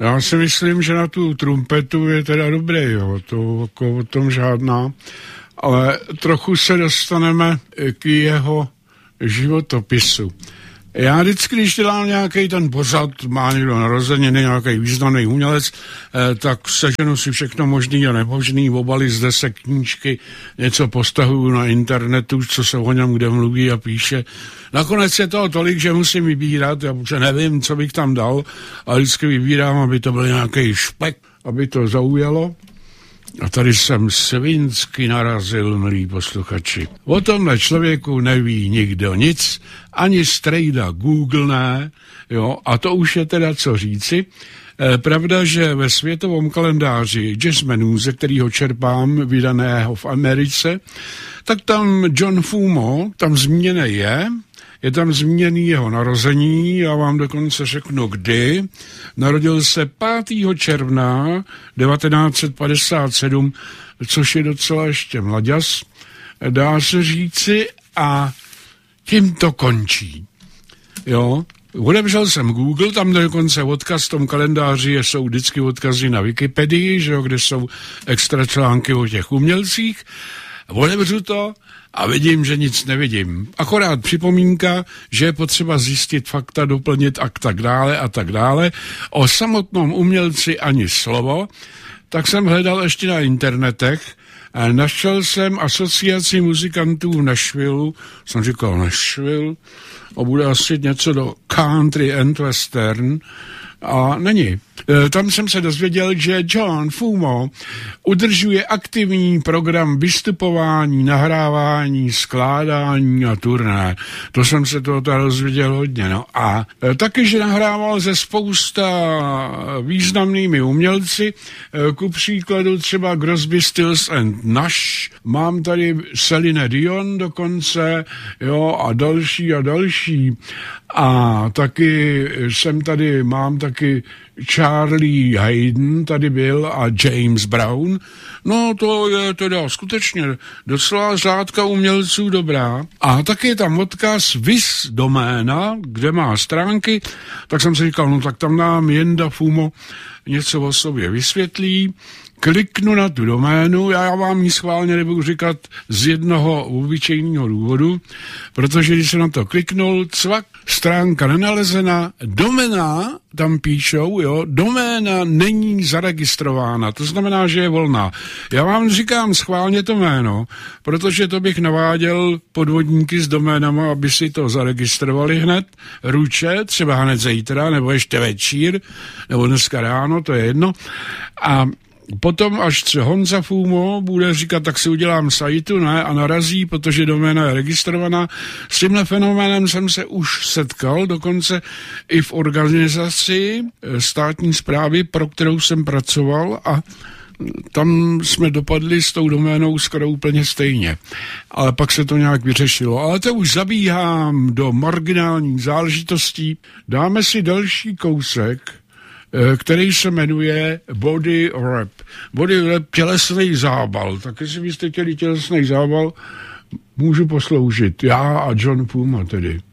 Já si myslím, že na tu trumpetu je teda dobrý, jo, to jako o tom žádná, ale trochu se dostaneme k jeho životopisu. Já vždycky, když dělám nějaký ten pořad, má někdo narozeniny, nějaký významný umělec, tak seženu si všechno možný a nemožný, obaly zde se knížky, něco postahuju na internetu, co se o něm kde mluví a píše. Nakonec je toho tolik, že musím vybírat, já už nevím, co bych tam dal, ale vždycky vybírám, aby to byl nějaký špek, aby to zaujalo. A tady jsem svinsky narazil, milí posluchači. O tomhle člověku neví nikdo nic, ani strejda Google ne, jo, a to už je teda co říci. Pravda, že ve světovém kalendáři Jazzmenu, ze kterého čerpám, vydaného v Americe, tak tam John Fumo tam zmíněný je tam zmíněný jeho narození, já vám dokonce řeknu kdy. Narodil se 5. června 1957, což je docela ještě mladěs, dá se říci, a tím to končí. Jo, odebřel jsem Google, tam dokonce odkaz v tom kalendáři jsou vždycky odkazy na Wikipedii, že jo, kde jsou extra články o těch umělcích. Odebřu to a vidím, že nic nevidím. Akorát připomínka, že je potřeba zjistit fakta, doplnit a tak dále a tak dále. O samotnom umělci ani slovo, tak jsem hledal ještě na internetech. Našel jsem asociaci muzikantů v Nashville, jsem říkal Nashville, a bude asi něco do country and western, a není. Tam jsem se dozvěděl, že John Fumo udržuje aktivní program vystupování, nahrávání, skládání a turné. To jsem se toho dozvěděl hodně. No. A taky, že nahrával ze spousta významnými umělci, ku příkladu třeba Crosby, Stills and Nash. Mám tady Celine Dion dokonce, jo, a další. A taky mám taky Charlie Hayden tady byl a James Brown. No to je teda skutečně docela řádka umělců dobrá. A taky je tam odkaz Viz doména, kde má stránky, tak jsem si říkal, no tak tam nám Jenda Fumo něco o sobě vysvětlí. Kliknu na tu doménu, já vám ji schválně nebudu říkat z jednoho obyčejného důvodu, protože když jsem na to kliknul, cvak, stránka nenalezena, doména, tam píšou, jo, doména není zaregistrována, to znamená, že je volná. Já vám říkám schválně to jméno, protože to bych naváděl podvodníky s doménama, aby si to zaregistrovali hned, ruče, třeba hned zítra, nebo ještě večír, nebo dneska ráno, to je jedno. A potom, až se Honza Fumo bude říkat, tak si udělám sajtu, ne, a narazí, protože doména je registrovaná. S tímhle fenoménem jsem se už setkal, dokonce i v organizaci státní správy, pro kterou jsem pracoval, a tam jsme dopadli s tou doménou skoro úplně stejně. Ale pak se to nějak vyřešilo. Ale to už zabíhám do marginálních záležitostí. Dáme si další kousek, který se jmenuje Body Rap. Body Rap, tělesný zábal. Tak jestli byste chtěli tělesný zábal, můžu posloužit. Já a John Fumo tedy.